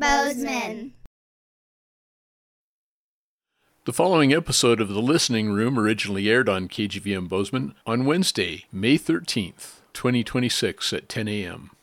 Bozeman. The following episode of The Listening Room originally aired on KGVM Bozeman on Wednesday, May 13th, 2026 at 10 a.m.